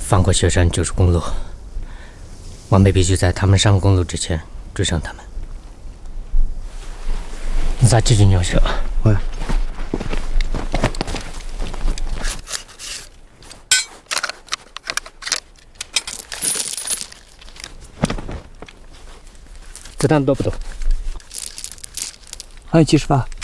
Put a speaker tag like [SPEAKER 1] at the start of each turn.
[SPEAKER 1] 翻过雪山就是公路，我们必须在他们上公路之前追上他们。你咋继续尿血？
[SPEAKER 2] 喂。
[SPEAKER 1] 子弹多不多？
[SPEAKER 2] 还有70发。